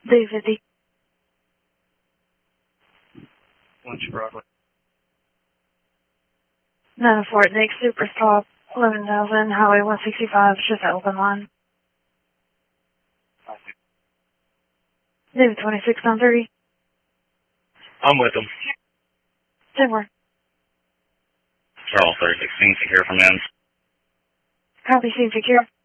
Day 50. Lunch Broadway. 904 Nick Super Stop, 11,000, Highway 165, just an open line. David 26 on 30. I'm with them. 10-4. Charles 36, scene secure from ends. Copy, scene secure.